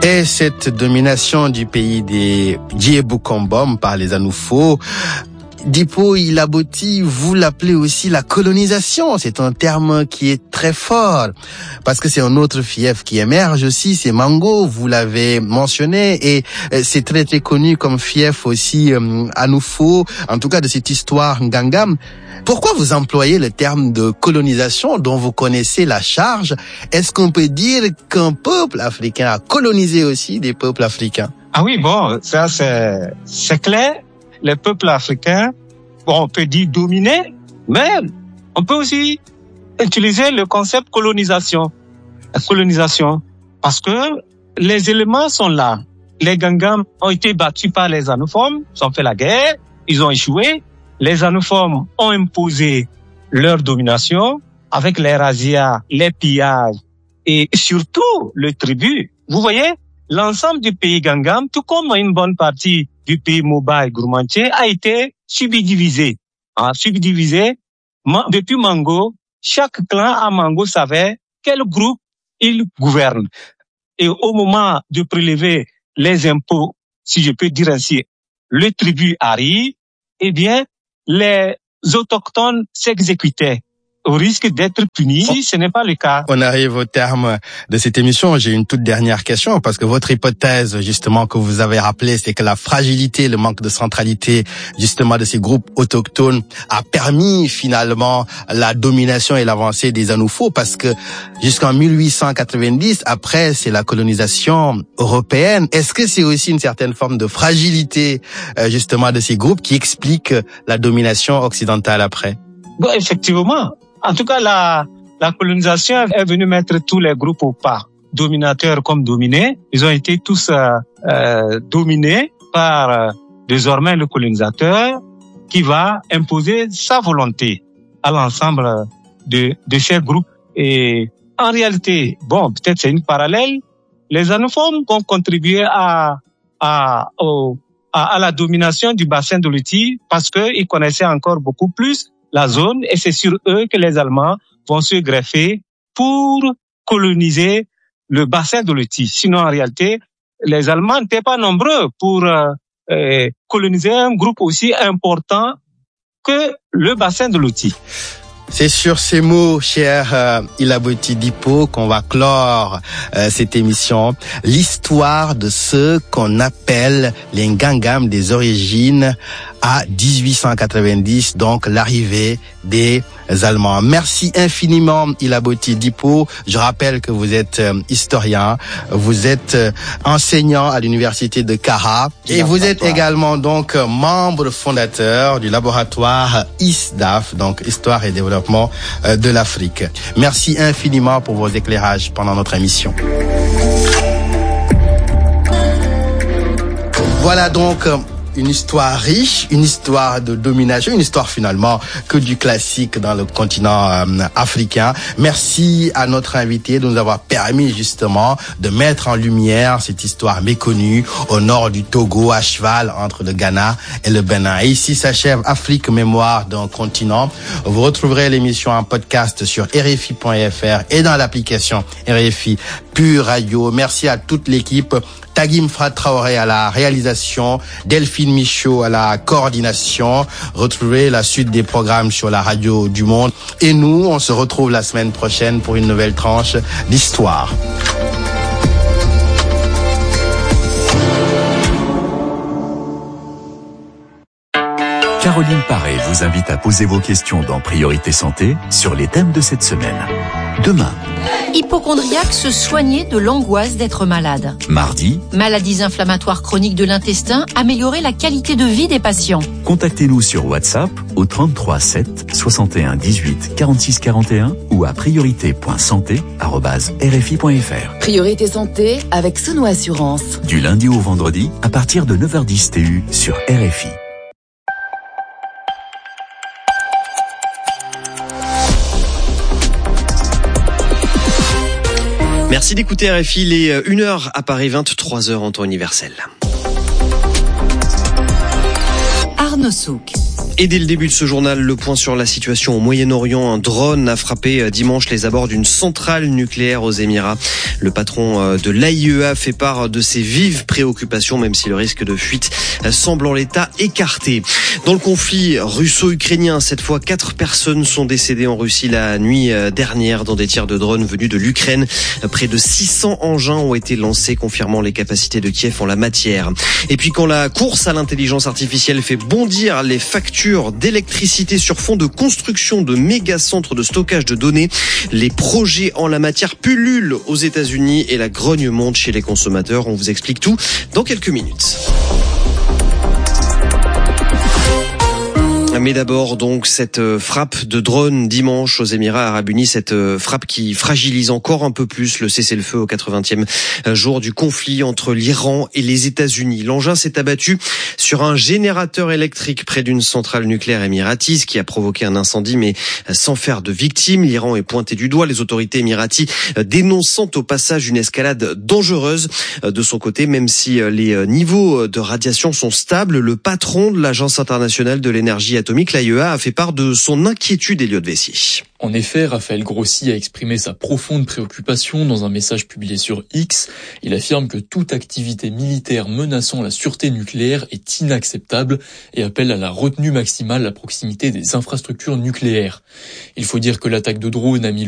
Après cette domination du pays des Djéboukambom par les Anoufo, Dipo Ilaboti, vous l'appelez aussi la colonisation. C'est un terme qui est très fort parce que c'est un autre fief qui émerge aussi, c'est Mango, vous l'avez mentionné, et c'est très très connu comme fief aussi Anoufo, en tout cas de cette histoire Ngangam. Pourquoi vous employez le terme de colonisation dont vous connaissez la charge? Est-ce qu'on peut dire qu'un peuple africain a colonisé aussi des peuples africains? Ah oui, bon, ça c'est clair. Les peuples africains, bon, on peut dire dominés, mais on peut aussi utiliser le concept colonisation. Colonisation, parce que les éléments sont là. Les Ngangam ont été battus par les Anoufom, ils ont fait la guerre, ils ont échoué. Les Anoufom ont imposé leur domination avec les razzias, les pillages et surtout le tribut. Vous voyez, l'ensemble du pays Ngangam, tout comme une bonne partie du pays Moba et Gourmantier, a été subdivisé. Subdivisé. Depuis Mango, chaque clan à Mango savait quel groupe il gouverne. Et au moment de prélever les impôts, si je peux dire ainsi, le tribut arrive, eh bien, les autochtones s'exécutaient au risque d'être punis. Si ce n'est pas le cas. On arrive au terme de cette émission. J'ai une toute dernière question parce que votre hypothèse, justement, que vous avez rappelée, c'est que la fragilité, le manque de centralité, justement, de ces groupes autochtones a permis, finalement, la domination et l'avancée des Anoufo parce que jusqu'en 1890, après, c'est la colonisation européenne. Est-ce que c'est aussi une certaine forme de fragilité, justement, de ces groupes qui explique la domination occidentale après? Bon, effectivement. En tout cas, la colonisation est venue mettre tous les groupes au pas, dominateurs comme dominés. Ils ont été tous dominés par désormais le colonisateur qui va imposer sa volonté à l'ensemble de ces groupes. Et en réalité, bon, peut-être c'est une parallèle. Les Anoufom ont contribué à la domination du bassin de l'Outil parce qu'ils connaissaient encore beaucoup plus la zone, et c'est sur eux que les Allemands vont se greffer pour coloniser le bassin de l'Outil. Sinon, en réalité, les Allemands n'étaient pas nombreux pour coloniser un groupe aussi important que le bassin de l'Outil. C'est sur ces mots, cher Ilaboti Dipo, qu'on va clore cette émission. L'histoire de ceux qu'on appelle les Ngangam des origines à 1890, donc l'arrivée des Allemands. Merci infiniment, Ilaboti Dipo. Je rappelle que vous êtes historien, vous êtes enseignant à l'université de Kara et vous êtes également donc membre fondateur du laboratoire ISDAF, donc Histoire et Développement de l'Afrique. Merci infiniment pour vos éclairages pendant notre émission. Voilà donc une histoire riche, une histoire de domination, une histoire finalement que du classique dans le continent africain. Merci à notre invité de nous avoir permis justement de mettre en lumière cette histoire méconnue au nord du Togo, à cheval entre le Ghana et le Bénin. Et ici s'achève Afrique Mémoire d'un continent. Vous retrouverez l'émission en podcast sur RFI.fr et dans l'application RFI Pure Radio. Merci à toute l'équipe. Tagim Frat Traoré à la réalisation, Delphine Michaud à la coordination. Retrouvez la suite des programmes sur la radio du monde. Et nous, on se retrouve la semaine prochaine pour une nouvelle tranche d'histoire. Caroline Paré vous invite à poser vos questions dans Priorité Santé sur les thèmes de cette semaine. Demain. Hypocondriaque, se soigner de l'angoisse d'être malade. Mardi. Maladies inflammatoires chroniques de l'intestin, améliorer la qualité de vie des patients. Contactez-nous sur WhatsApp au 33 7 61 18 46 41 ou à priorité.santé@rfi.fr. Priorité Santé avec Souno Assurance. Du lundi au vendredi à partir de 9h10 TU sur RFI. Merci d'écouter RFI, il est 1h à Paris, 23h en temps universel. Arnaud Souk. Et dès le début de ce journal, le point sur la situation au Moyen-Orient. Un drone a frappé dimanche les abords d'une centrale nucléaire aux Émirats. Le patron de l'AIEA fait part de ses vives préoccupations, même si le risque de fuite semble en l'état écarté. Dans le conflit russo-ukrainien, cette fois, 4 personnes sont décédées en Russie la nuit dernière dans des tirs de drones venus de l'Ukraine. Près de 600 engins ont été lancés, confirmant les capacités de Kiev en la matière. Et puis quand la course à l'intelligence artificielle fait bondir les factures d'électricité sur fond de construction de méga centres de stockage de données, les projets en la matière pullulent aux États-Unis et la grogne monte chez les consommateurs. On vous explique tout dans quelques minutes. Mais d'abord, donc, cette frappe de drone dimanche aux Émirats Arabes Unis, cette frappe qui fragilise encore un peu plus le cessez-le-feu au 80e jour du conflit entre l'Iran et les États-Unis. L'engin s'est abattu sur un générateur électrique près d'une centrale nucléaire émiratie, ce qui a provoqué un incendie, mais sans faire de victimes. L'Iran est pointé du doigt, les autorités émiraties dénonçant au passage une escalade dangereuse. De son côté, même si les niveaux de radiation sont stables, le patron de l'Agence internationale de l'énergie atomique, l'AIEA, a fait part de son inquiétude, Elliot Vessier. En effet, Raphaël Grossi a exprimé sa profonde préoccupation dans un message publié sur X. Il affirme que toute activité militaire menaçant la sûreté nucléaire est inacceptable et appelle à la retenue maximale à proximité des infrastructures nucléaires. Il faut dire que l'attaque de drone a mis